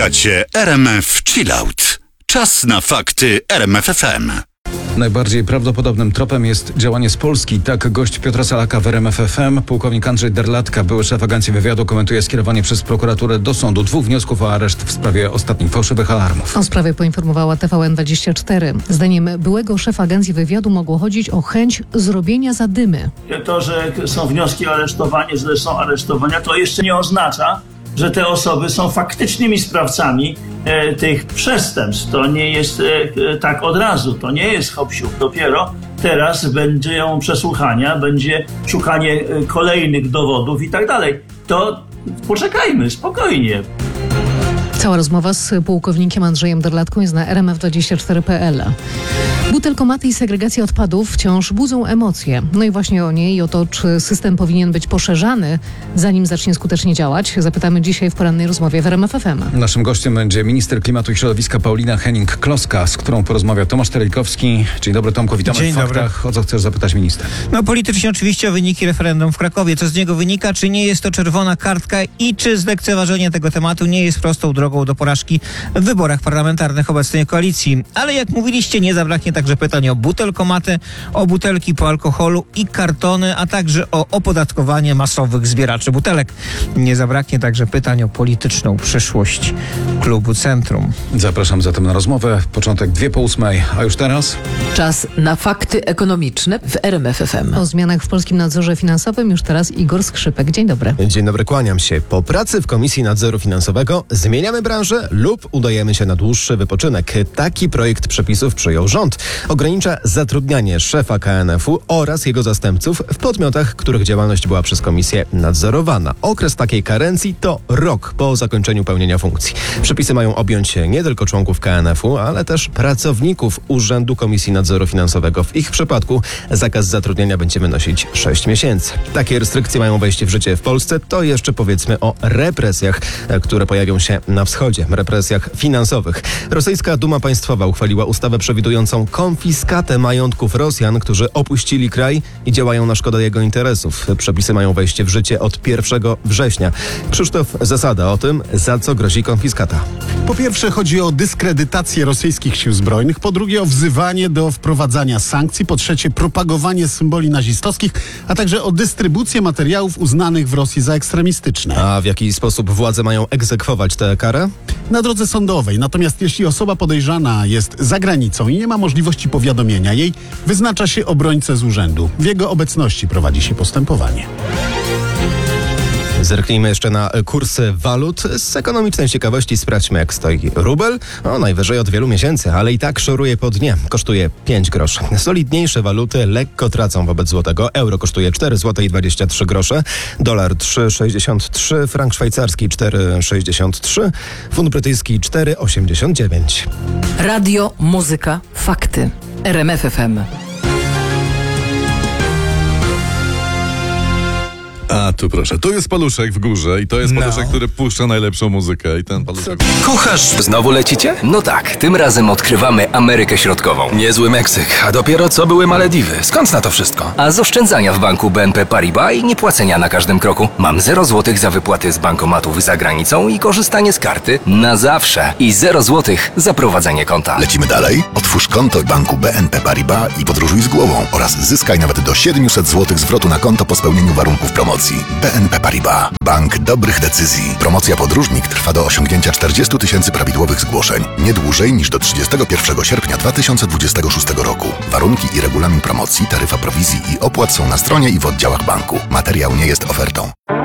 Słuchacie RMF Chillout. Czas na fakty RMF FM. Najbardziej prawdopodobnym tropem jest działanie z Polski. Tak gość Piotra Salaka w RMF FM. Pułkownik Andrzej Derlatka, były szef Agencji Wywiadu, komentuje skierowanie przez prokuraturę do sądu 2 wniosków o areszt w sprawie ostatnich fałszywych alarmów. O sprawie poinformowała TVN24. Zdaniem byłego szefa Agencji Wywiadu mogło chodzić o chęć zrobienia zadymy. To, że są wnioski o aresztowanie, że są aresztowania, to jeszcze nie oznacza, że te osoby są faktycznymi sprawcami tych przestępstw. To nie jest tak od razu, to nie jest hop-siup. Dopiero teraz będą przesłuchania, będzie szukanie kolejnych dowodów i tak dalej. To poczekajmy, spokojnie. Cała rozmowa z pułkownikiem Andrzejem Derlatką jest na rmf24.pl. Butelkomaty i segregacja odpadów wciąż budzą emocje. No i właśnie o nie i o to, czy system powinien być poszerzany, zanim zacznie skutecznie działać, zapytamy dzisiaj w porannej rozmowie w RMF FM. Naszym gościem będzie minister klimatu i środowiska Paulina Hennig-Kloska, z którą porozmawia Tomasz Telikowski. Dzień dobry, Tomku, witamy Dzień w faktach. dobry. O co chcesz zapytać minister? No politycznie oczywiście o wyniki referendum w Krakowie. Co z niego wynika? Czy nie jest to czerwona kartka i czy zlekceważenie tego tematu nie jest prostą drogą do porażki w wyborach parlamentarnych obecnej koalicji? Ale jak mówiliście, nie zabraknie także pytań o butelkomaty, o butelki po alkoholu i kartony, a także o opodatkowanie masowych zbieraczy butelek. Nie zabraknie także pytań o polityczną przyszłość klubu Centrum. Zapraszam zatem na rozmowę. Początek 7:02, a już teraz? Czas na fakty ekonomiczne w RMF FM. O zmianach w polskim nadzorze finansowym już teraz Igor Skrzypek. Dzień dobry. Dzień dobry, kłaniam się. Po pracy w Komisji Nadzoru Finansowego zmieniamy branżę lub udajemy się na dłuższy wypoczynek. Taki projekt przepisów przyjął rząd. Ogranicza zatrudnianie szefa KNF-u oraz jego zastępców w podmiotach, których działalność była przez komisję nadzorowana. Okres takiej karencji to rok po zakończeniu pełnienia funkcji. Przepisy mają objąć nie tylko członków KNF-u, ale też pracowników Urzędu Komisji Nadzoru Finansowego. W ich przypadku zakaz zatrudnienia będzie wynosić 6 miesięcy. Takie restrykcje mają wejść w życie w Polsce. To jeszcze powiedzmy o represjach, które pojawią się na wschodzie. Represjach finansowych. Rosyjska Duma Państwowa uchwaliła ustawę przewidującą konfiskatę majątków Rosjan, którzy opuścili kraj i działają na szkodę jego interesów. Przepisy mają wejść w życie od 1 września. Krzysztof Zasada o tym, za co grozi konfiskata. Po pierwsze chodzi o dyskredytację rosyjskich sił zbrojnych, po drugie o wzywanie do wprowadzania sankcji, po trzecie propagowanie symboli nazistowskich, a także o dystrybucję materiałów uznanych w Rosji za ekstremistyczne. A w jaki sposób władze mają egzekwować tę karę? Na drodze sądowej. Natomiast jeśli osoba podejrzana jest za granicą i nie ma możliwości powiadomienia jej, wyznacza się obrońcę z urzędu. W jego obecności prowadzi się postępowanie. Zerknijmy jeszcze na kursy walut. Z ekonomicznej ciekawości sprawdźmy, jak stoi rubel. Najwyżej od wielu miesięcy, ale i tak szoruje po dnie. Kosztuje 5 groszy. Solidniejsze waluty lekko tracą wobec złotego. Euro kosztuje 4 zł i 23 grosze. Dolar 3,63, frank szwajcarski 4,63, funt brytyjski 4,89. Radio, muzyka, fakty. RMF FM. A tu proszę, tu jest paluszek w górze i to jest paluszek, który puszcza najlepszą muzykę i ten paluszek... Kucharz, znowu lecicie? No tak, tym razem odkrywamy Amerykę Środkową. Niezły Meksyk, a dopiero co były Malediwy. Skąd na to wszystko? A z oszczędzania w banku BNP Paribas i niepłacenia na każdym kroku. Mam 0 zł za wypłaty z bankomatów za granicą i korzystanie z karty na zawsze. I 0 zł za prowadzenie konta. Lecimy dalej. Otwórz konto w banku BNP Paribas i podróżuj z głową oraz zyskaj nawet do 700 zł zwrotu na konto po spełnieniu warunków promocji. BNP Paribas. Bank dobrych decyzji. Promocja podróżnik trwa do osiągnięcia 40 000 prawidłowych zgłoszeń. Nie dłużej niż do 31 sierpnia 2026 roku. Warunki i regulamin promocji, taryfa prowizji i opłat są na stronie i w oddziałach banku. Materiał nie jest ofertą.